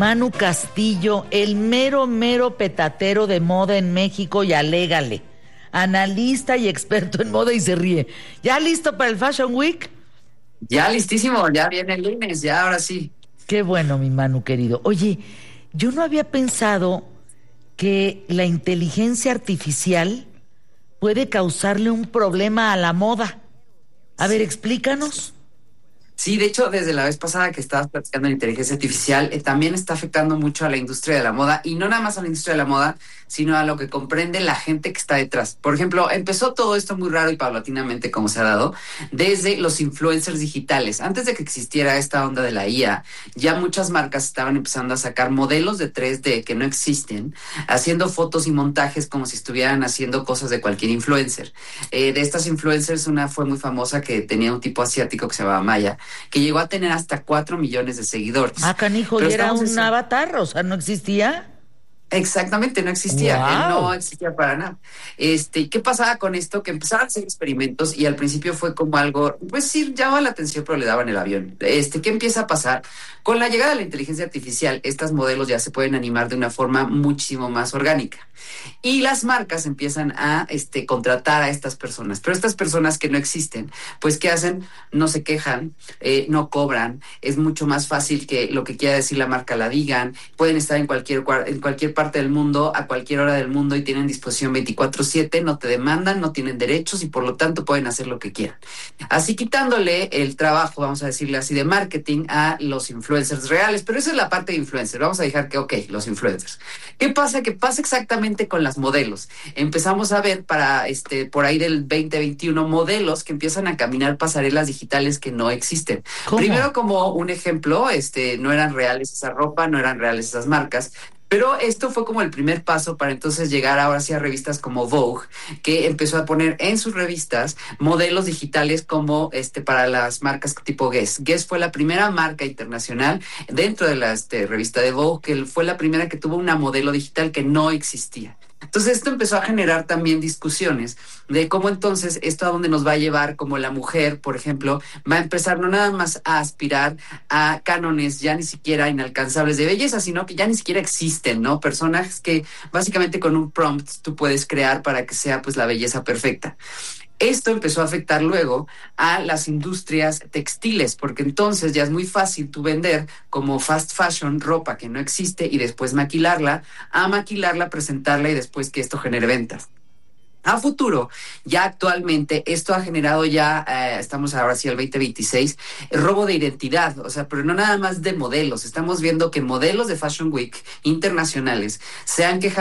Manu Castillo, el mero petatero de moda en México, y alégale. Analista y experto en moda, y se ríe. ¿Ya listo para el Fashion Week? Ya listísimo, ya viene el lunes, ya ahora sí. Qué bueno, mi Manu querido. Oye, yo no había pensado que la inteligencia artificial puede causarle un problema a la moda. A ver, explícanos. Sí, de hecho, desde la vez pasada que estabas platicando de inteligencia artificial, también está afectando mucho a la industria de la moda, y no nada más a la industria de la moda, sino a lo que comprende la gente que está detrás. Por ejemplo, empezó todo esto muy raro y paulatinamente, como se ha dado, desde los influencers digitales. Antes de que existiera esta onda de la IA, ya muchas marcas estaban empezando a sacar modelos de 3D que no existen, haciendo fotos y montajes como si estuvieran haciendo cosas de cualquier influencer. De estas influencers, una fue muy famosa que tenía un tipo asiático que se llamaba Maya, que llegó a tener hasta 4 millones de seguidores. Ah, canijo, Pero y era estamos un avatar, o sea, ¿no existía? Exactamente, no existía, él no ¡Wow! existía para nada. ¿Qué pasaba con esto? Que empezaron a hacer experimentos y al principio fue como algo, pues sí, llamaba la atención, pero le daban el avión. ¿Qué empieza a pasar? Con la llegada de la inteligencia artificial, estos modelos ya se pueden animar de una forma muchísimo más orgánica. Y las marcas empiezan a contratar a estas personas, pero estas personas que no existen, pues ¿qué hacen? No se quejan, no cobran, es mucho más fácil que lo que quiera decir la marca la digan, pueden estar en cualquier parte del mundo, a cualquier hora del mundo, y tienen disposición 24/7, no te demandan, no tienen derechos y por lo tanto pueden hacer lo que quieran. Así quitándole el trabajo, vamos a decirle así, de marketing a los influencers reales, pero esa es la parte de influencers, vamos a dejar que, ok, los influencers. ¿Qué pasa? Que pasa exactamente con las modelos. Empezamos a ver por ahí del 2021 modelos que empiezan a caminar pasarelas digitales que no existen. ¿Cómo? Primero, como un ejemplo, no eran reales esa ropa, no eran reales esas marcas. Pero esto fue como el primer paso para entonces llegar ahora sí a revistas como Vogue, que empezó a poner en sus revistas modelos digitales como para las marcas tipo Guess. Guess fue la primera marca internacional dentro de la revista de Vogue, que fue la primera que tuvo una modelo digital que no existía. Entonces esto empezó a generar también discusiones de cómo entonces esto a dónde nos va a llevar, como la mujer, por ejemplo, va a empezar no nada más a aspirar a cánones ya ni siquiera inalcanzables de belleza, sino que ya ni siquiera existen, ¿no? Personajes que básicamente con un prompt tú puedes crear para que sea pues la belleza perfecta. Esto empezó a afectar luego a las industrias textiles, porque entonces ya es muy fácil tú vender como fast fashion ropa que no existe y después maquilarla, presentarla y después que esto genere ventas. A futuro, ya actualmente, esto ha generado ya, estamos ahora sí al 2026, robo de identidad, o sea, pero no nada más de modelos. Estamos viendo que modelos de Fashion Week internacionales se han quejado